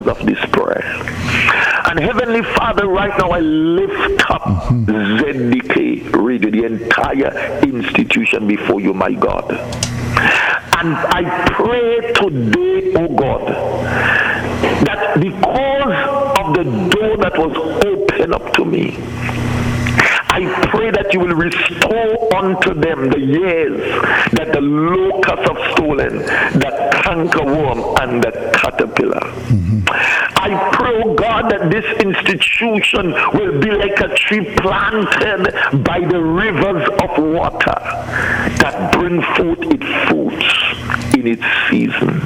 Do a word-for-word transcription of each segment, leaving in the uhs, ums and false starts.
of this prayer. And Heavenly Father, right now I lift up mm-hmm. Z D K Radio, the entire institution before you, my God. And I pray today, oh God, that because of the door that was opened up to me, I pray that you will restore unto them the years that the locusts have stolen, the cankerworm and the caterpillar. Mm-hmm. I pray, oh God, that this institution will be like a tree planted by the rivers of water that bring forth its fruits in its season.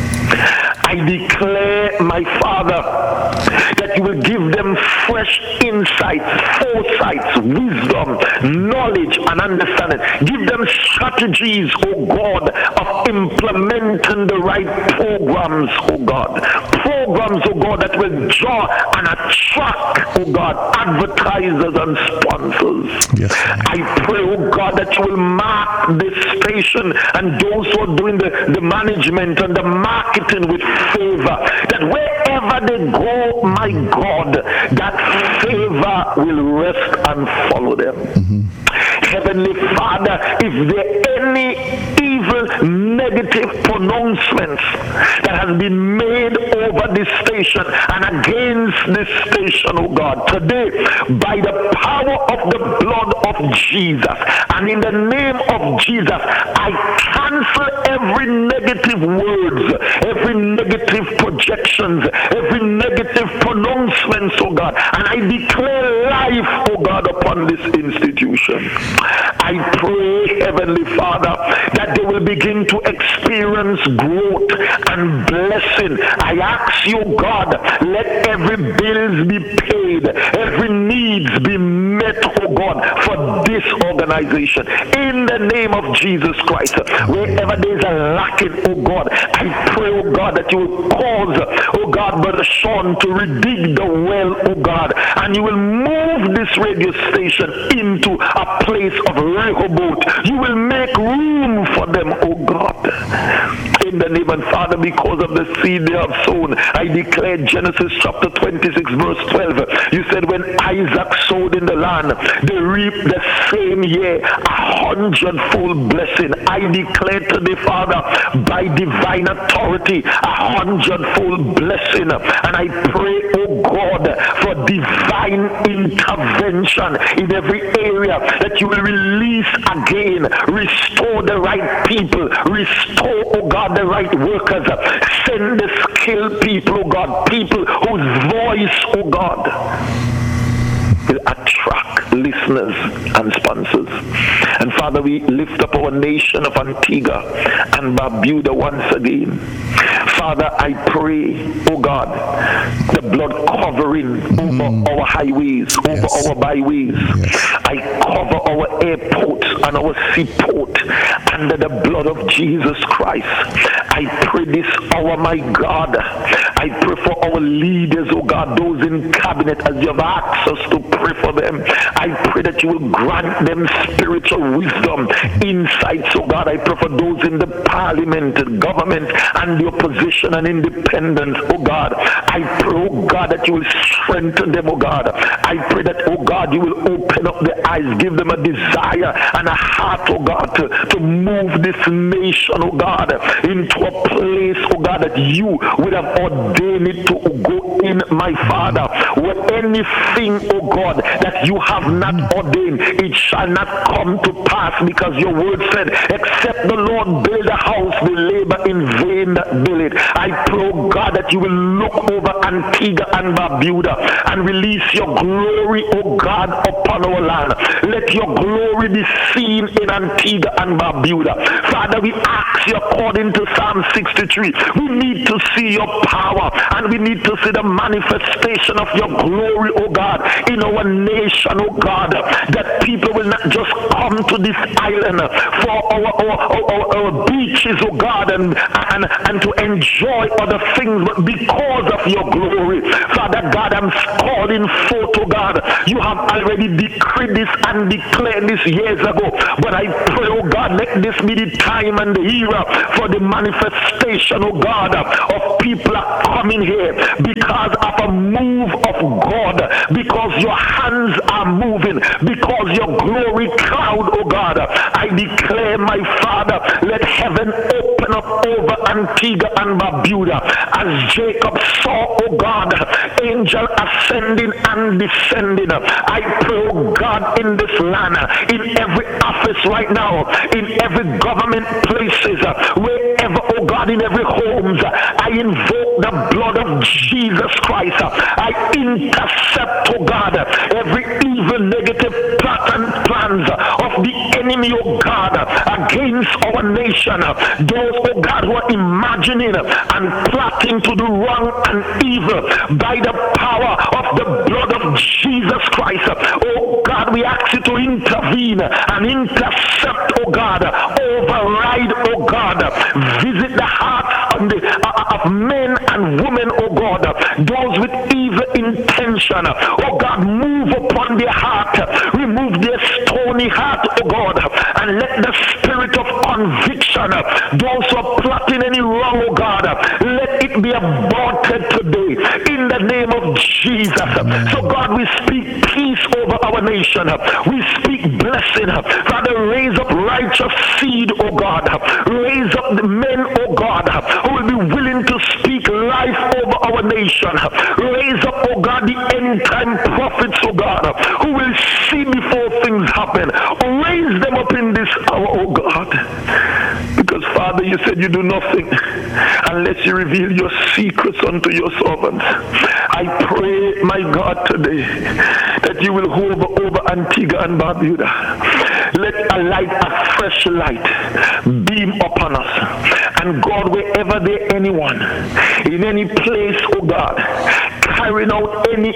I declare, my Father, that you will give them fresh insights, foresights, wisdom, knowledge, and understanding. Give them strategies, oh God, of implementing the right programs, oh God. Programs, oh God, that will draw and attract, oh God, advertisers and sponsors. Yes. I pray, oh God, that you will mark this station and those who are doing the, the management and the marketing with favor, that wherever they go, my God, that favor will rest and follow them. Mm-hmm. Heavenly Father, if there are any evil, negative pronouncements that has been made over this station and against this station, oh God, today, by the power of the blood of Jesus and in the name of Jesus, I cancel every negative words, every negative projections, every negative pronouncements, oh God, and I declare life, oh God, upon this institution. I pray, Heavenly Father, that they will begin to experience growth and blessing. I ask you, God, let every bills be paid, every needs be met, oh God, for this organization. In the name of Jesus Christ, wherever there is a lacking, oh God, I pray, oh God, that you will cause, oh God, Brother Sean to redig the well, oh God, and you will move this radio station into a place of Rehoboth. You will make room for them, oh God. In the name of Father, because of the seed they have sown, I declare Genesis chapter twenty-six verse twelve. You said when Isaac sowed in the land, they reaped the same year a hundredfold blessing. I declare today, Father, by divine authority, a hundredfold blessing. And I pray, oh God, for divine intervention in every area, that you will release again, restore the right people, restore, oh God, the right workers, send the skilled people, oh God, people whose voice, oh God, will attract listeners and sponsors. And Father, we lift up our nation of Antigua and Barbuda once again. Father, I pray, oh God, the blood covering mm. over our highways, over yes. our byways. Yes. I cover our airports and our seaport under the blood of Jesus Christ. I pray this hour, my God, I pray for our leaders, oh God, those in cabinet, as you have asked us to pray for them. I pray that you will grant them spiritual wisdom, insights, oh God. I pray for those in the parliament, government, and the opposition and independence, oh God. I pray, oh God, that you will strengthen them, oh God. I pray that, oh God, you will open up their eyes, give them a desire and a heart, oh God, to, to move this nation, oh God, into a place, oh God, that you would have ordained it to go in, my Father. Where anything, oh God, that you have not ordained, it shall not come to pass, because your word said, except the Lord build a house, they labor in vain that build it. I pray, oh God, that you will look over Antigua and Barbuda and release your glory, oh God, upon our land. Let your glory be seen in Antigua and Barbuda. Father, we ask you according to Psalm sixty-three, we need to see your power and we need to see the manifestation of your glory, oh God, in our nation, oh God, that people will not just come to this island for our, our, our, our beaches, oh God, and, and, and to enjoy other things, but because of your glory. Father God, I'm am calling forth, oh God. You have already decreed this and declared this years ago. But I pray, oh God, let this be the time and the era for the manifestation, oh God, of people are coming here because of a move of God, because your hands are moving, because your glory cloud, oh God. I declare, my Father, let heaven open up over Antigua and Barbuda as Jacob saw, oh God, angel ascending and descending. I pray, oh God, in this land, in every office right now, in every government places, wherever, oh God, in every homes, I invoke the blood of Jesus Christ. I intercept, oh God, every evil, negative plot and plans of the enemy, oh God, against our nation. Those, oh God, who are imagining and plotting to do wrong and evil by the power of the blood of Jesus Christ. Oh God, we ask you to intervene and intercept, oh God, override, oh God, visit the hearts of, the, uh, of men and women, oh God, those with evil intention, oh God, move upon their heart, remove their stony heart, oh God, and let the spirit of conviction, those who are plotting any wrong, oh God, let it be aborted today in the name of Jesus. Amen. So God, we speak peace over our nation. We speak blessing. Father, raise up righteous seed, oh God. Raise up the men, oh God, who will be willing to speak life over our nation. Raise up, oh God, the end time prophets, oh God, who will see before things happen. Raise them up in this hour, oh God. Because Father, you said you do nothing unless you reveal your secrets unto your servants. I pray, my God, today that you will hover over Antigua and Barbuda. Let a light, a fresh light beam upon us. And God, wherever there anyone, in any place, oh God, carrying out any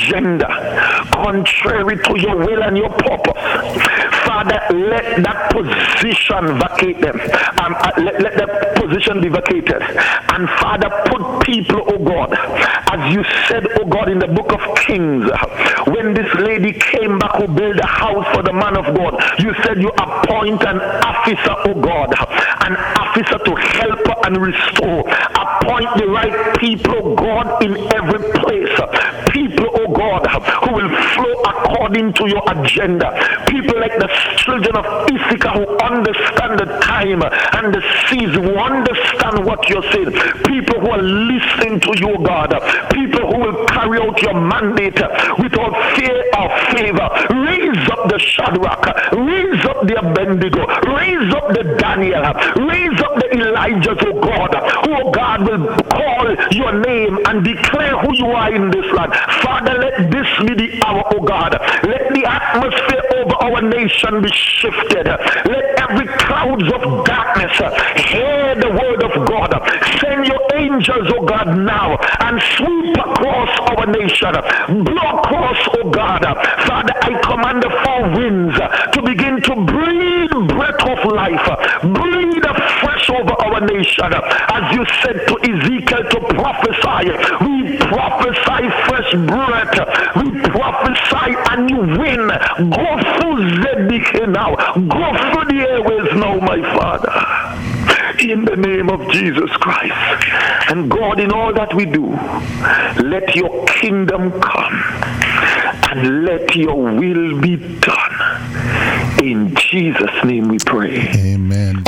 agenda contrary to your will and your purpose, Father, let that position vacate them. Um, uh, let, let that position be vacated. And Father, put people, oh God, as you said, oh God, in the book of Kings, when this lady came back who built a house for the man of God, you said you appoint an officer, oh God, an officer to help her and restore. Appoint the right people, oh God, in every place. People, oh God, who will flow according to your agenda. People like the children of Issachar who understand the time and the season, who understand what you're saying. People who are listening to you, God. People who will carry out your mandate without fear or favor. Raise up the Shadrach, raise up the Abednego, raise up the Daniel, raise up the Elijahs, oh God, who, oh God, will call your name and declare who you are in this land. Father, let this be the hour, oh God. Let the atmosphere over our nation be shifted. Let every clouds of darkness hear the word of God. Send your angels, oh God, now and sweep across our nation. Blow across, oh God. Father, I command the four winds to begin to breathe breath of life. Breathe afresh over our nation. As you said to Ezekiel to prophesy, we prophesy fresh breath. We prophesy a new wind. Go through Zedek now. Go through the airways now, my Father. In the name of Jesus Christ. And God, in all that we do, let your kingdom come and let your will be done. In Jesus' name we pray. Amen.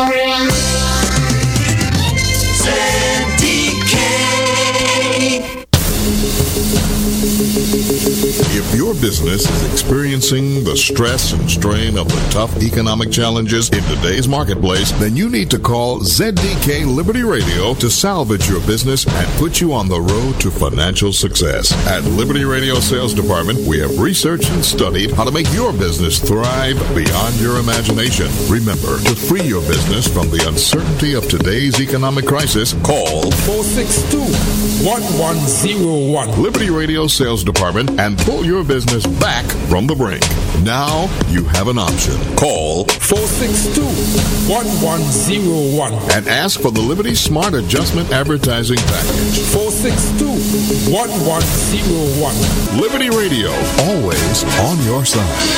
If your business is experiencing the stress and strain of the tough economic challenges in today's marketplace, then you need to call Z D K Liberty Radio to salvage your business and put you on the road to financial success. At Liberty Radio Sales Department, we have researched and studied how to make your business thrive beyond your imagination. Remember, to free your business from the uncertainty of today's economic crisis, call four six two, one one zero one. Liberty Radio Sales Department and pull your business business back from the brink. Now you have an option. Call four six two, one one zero one and ask for the Liberty Smart Adjustment Advertising Package. four six two, one one zero one. Liberty Radio, always on your side.